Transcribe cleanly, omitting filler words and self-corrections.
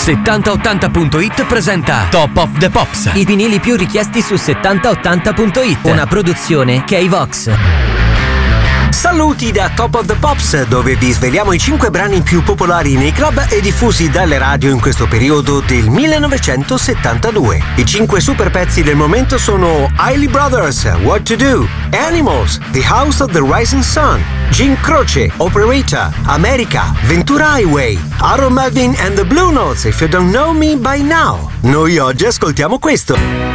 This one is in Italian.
7080.it presenta Top of the Pops. I vinili più richiesti su 7080.it. Una produzione K-Vox. Saluti da Top of the Pops, dove vi sveliamo i 5 brani più popolari nei club e diffusi dalle radio in questo periodo del 1972. I 5 super pezzi del momento sono Isley Brothers, What to Do, Animals, The House of the Rising Sun, Jim Croce, Operator, America, Ventura Highway, Aaron Melvin and the Blue Notes, If You Don't Know Me By Now. Noi oggi ascoltiamo questo.